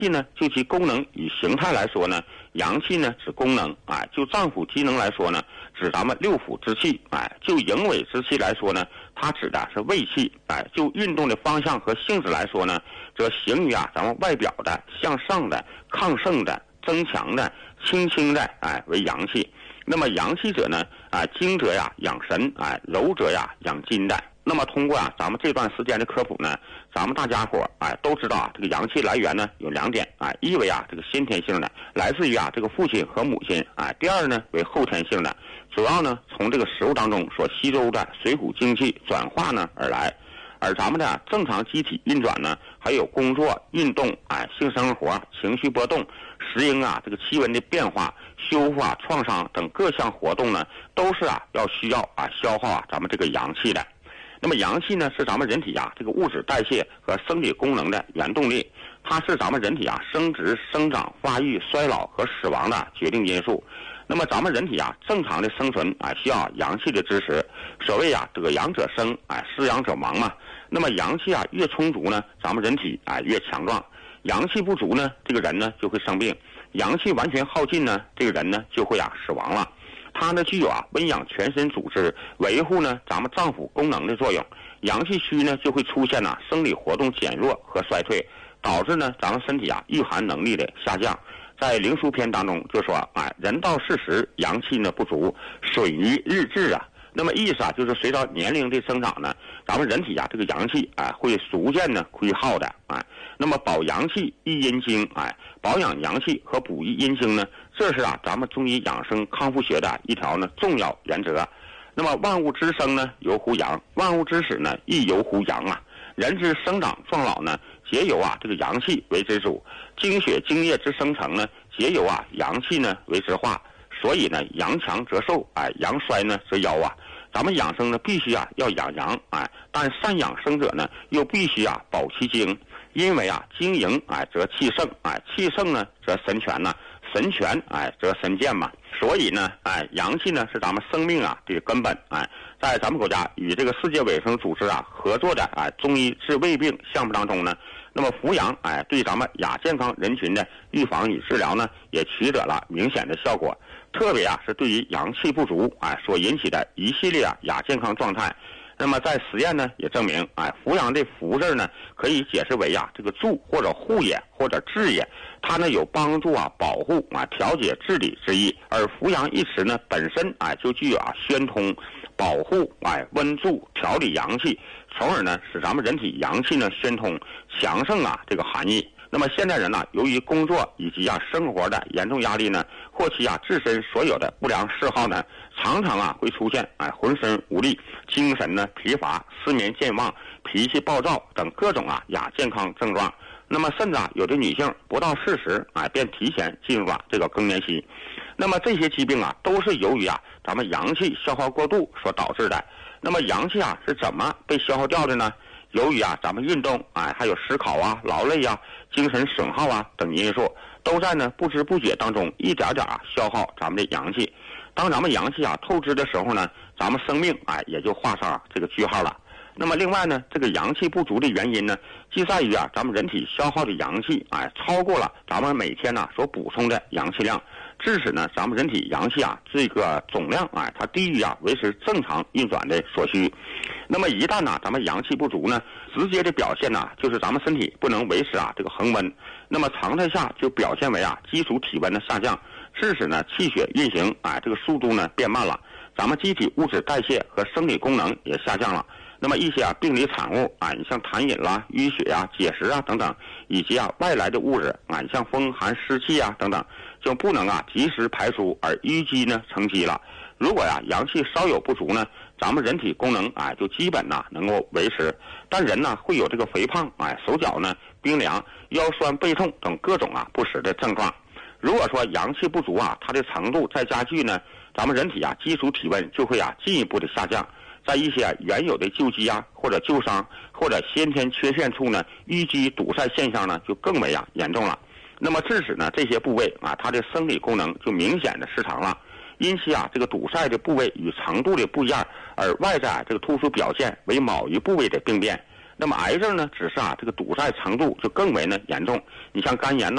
气呢，就其功能与形态来说呢，阳气呢指功能，就脏腑机能来说呢，指咱们六腑之气，就营卫之气来说呢，它指的是卫气，就运动的方向和性质来说呢，则形于咱们外表的向上的、抗盛的、增强的、轻轻的，为阳气。那么阳气者呢，精者养神，柔者养筋的。那么通过咱们这段时间的科普呢，咱们大家伙都知道这个阳气来源呢有2点，一为这个先天性的，来自于这个父亲和母亲，第二呢为后天性的，主要呢从这个食物当中所吸收的水谷精气转化呢而来。而咱们的正常机体运转呢，还有工作、运动、性生活、情绪波动、适应这个气温的变化、修复创伤等各项活动呢，都是要需要消耗咱们这个阳气的。那么阳气呢，是咱们人体这个物质代谢和生理功能的原动力，它是咱们人体生殖、生长、发育、衰老和死亡的决定因素。那么咱们人体正常的生存需要阳气的支持。所谓得阳者生，失阳者亡嘛。那么阳气越充足呢，咱们人体越强壮。阳气不足呢，这个人呢就会生病。阳气完全耗尽呢，这个人呢就会死亡了。它呢具有温养全身组织、维护呢咱们脏腑功能的作用。阳气虚呢，就会出现生理活动减弱和衰退，导致呢咱们身体御寒能力的下降。在灵枢篇当中就说人到40，阳气呢不足，损于日至那么意思就是随着年龄的增长呢，咱们人体这个阳气会逐渐呢亏耗的那么保阳气益阴精保养阳气和补益阴精呢，这是咱们中医养生康复学的一条呢重要原则。那么万物之生呢由乎阳，万物之始呢亦由乎阳人之生长壮老呢，皆由这个阳气为之主，精血精液之生成呢，皆由阳气呢为之化。所以呢，阳强则寿，阳衰呢则夭咱们养生呢，必须要养阳，但善养生者呢，又必须保其精，因为精盈则气盛，气盛呢则神全神全则神健嘛。所以呢，阳气呢是咱们生命的根本在咱们国家与这个世界卫生组织合作的中医治胃病项目当中呢，那么扶阳对咱们亚健康人群的预防与治疗呢，也取得了明显的效果。特别是对于阳气不足所引起的一系列亚健康状态。那么在实验呢也证明扶阳的扶字呢可以解释为这个助或者护也或者治也，它呢有帮助保护调节治理之意。而扶阳一词呢本身就具有宣通、保护温助、调理阳气，从而呢使咱们人体阳气呢宣通强盛这个含义。那么现代人由于工作以及生活的严重压力呢，或其自身所有的不良嗜好呢，常常会出现浑身无力、精神呢疲乏、失眠健忘、脾气暴躁等各种亚健康症状。那么甚至有的女性不到40便提前进入了这个更年期。那么这些疾病都是由于咱们阳气消耗过度所导致的。那么阳气是怎么被消耗掉的呢？由于咱们运动还有思考劳累精神损耗等因素，都在呢不知不觉当中一点点消耗咱们的阳气。当咱们阳气透支的时候呢，咱们生命也就画上这个句号了。那么另外呢，这个阳气不足的原因呢，即在于咱们人体消耗的阳气超过了咱们每天所补充的阳气量，致使呢咱们人体阳气这个总量它低于维持正常运转的所需。那么一旦咱们阳气不足呢，直接的表现就是咱们身体不能维持这个恒温，那么常态下就表现为基础体温的下降，致使呢气血运行这个速度呢变慢了，咱们机体物质代谢和生理功能也下降了。那么一些病理产物你像痰饮啦、淤血结石等等，以及外来的物质你像风寒湿气等等，就不能及时排出，而淤积呢成积了。如果阳气稍有不足呢，咱们人体功能就基本能够维持，但人呢会有这个肥胖手脚呢冰凉、腰酸背痛等各种不适的症状。如果说阳气不足它的程度再加剧呢，咱们人体基础体温就会进一步的下降，在一些原有的旧疾或者旧伤或者先天缺陷处呢，淤积堵塞现象呢就更为严重了。那么致使呢这些部位它的生理功能就明显的失常了。因其这个堵塞的部位与程度的不一样，而外在这个突出表现为某一部位的病变。 那么癌症呢，只是这个堵塞程度就更为呢严重。你像肝炎